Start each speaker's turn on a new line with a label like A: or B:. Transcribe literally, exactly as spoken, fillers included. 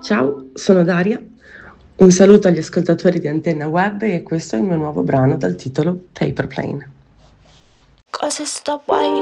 A: Ciao, sono Daria. Un saluto agli ascoltatori di Antenna Web e questo è il mio nuovo brano dal titolo Paper Plane.
B: Cause it's the white